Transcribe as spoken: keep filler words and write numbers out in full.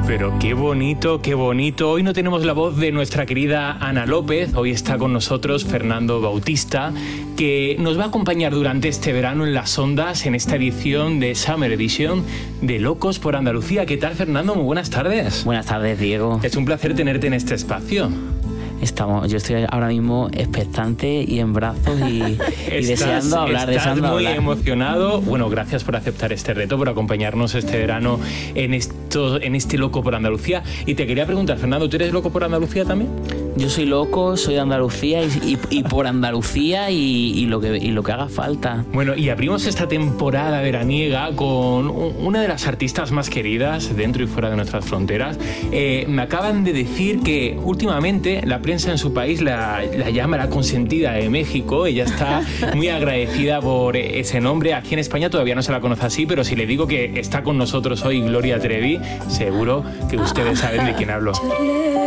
Pero qué bonito, qué bonito. Hoy no tenemos la voz de nuestra querida Ana López. Hoy está con nosotros Fernando Bautista, que nos va a acompañar durante este verano en las ondas, en esta edición de Summer Edition de Locos por Andalucía. ¿Qué tal, Fernando? Muy buenas tardes. Buenas tardes, Diego. Es un placer tenerte en este espacio. Estamos, yo estoy ahora mismo expectante y en brazos y, y deseando hablar, estás deseando muy hablar. emocionado. Bueno, gracias por aceptar este reto, por acompañarnos este verano en, esto, en este Loco por Andalucía. Y te quería preguntar, Fernando, ¿tú eres loco por Andalucía también? Yo soy loco, soy de Andalucía y, y, y por Andalucía y, y, lo que, y lo que haga falta. Bueno, y abrimos esta temporada veraniega con una de las artistas más queridas dentro y fuera de nuestras fronteras. Eh, me acaban de decir que últimamente la prensa en su país la, la llama la consentida de México. Ella está muy agradecida por ese nombre. Aquí en España todavía no se la conoce así, pero si le digo que está con nosotros hoy Gloria Trevi, seguro que ustedes saben de quién hablo.